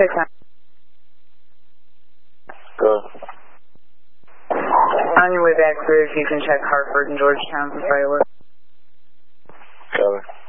6-9. Go. On your way back through, if you can check Hartford and Georgetown for Violet. Copy.